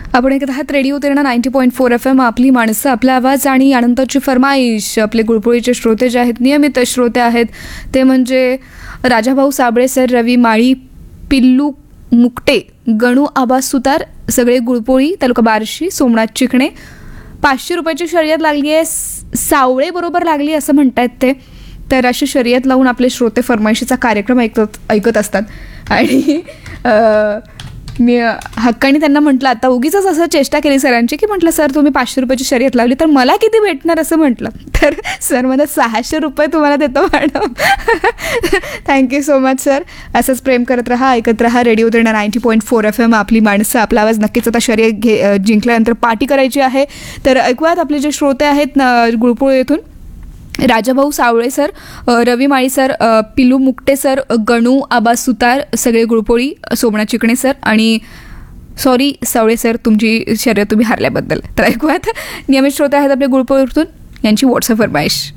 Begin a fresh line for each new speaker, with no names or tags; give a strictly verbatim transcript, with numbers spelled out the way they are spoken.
आपण एकदा हात radio Terna ninety point four F M आपली माणसं आपला आवाज आणि यानंतरची फरमाईश. आपले गुळपोळीचे श्रोते जे आहेत, नियमित श्रोते आहेत, ते म्हणजे राजाभाऊ साबळे सर, रवी माळी, पिल्लू मुकटे, गणू आबा सुतार, सगळे गुळपोळी, तालुका बार्शी, सोमनाथ चिकणे. पाचशे रुपयाची शर्यत लागली आहे, सावळे बरोबर लागली असं म्हणतायत ते. तर अशी शर्यत लावून आपले श्रोते फरमाईशीचा कार्यक्रम ऐकत ऐकत असतात. आणि मी हक्काने त्यांना म्हटलं, आता उगीच असं चेष्टा केली सरांची, की म्हटलं सर तुम्ही पाचशे रुपयाची शर्यत लावली तर मला किती भेटणार असं म्हटलं. तर सर मला सहाशे रुपये तुम्हाला देतो madam. Thank you so much sir. असंच प्रेम करत राहा, ऐकत राहा radio Terna ninety point four F M आपली माणसं आपला आवाज. नक्कीच आता शर्यत घे जिंकल्यानंतर पार्टी करायची आहे. तर ऐकूयात आपले जे श्रोते आहेत गुळपोळी येथून, राजाभाऊ सावळे सर, रवी माळी सर, पिलू मुकटे सर, गणू आबा सुतार, सगळे गुळपोळी, सोमनाथ चिकणे सर आणि सॉरी सावळे सर तुमची शर्यत तुम्ही हारल्याबद्दल. तर ऐकूयात नियमित श्रोते आहेत आपले गुळपोळीतून यांची व्हॉट्सअप फरमाईश.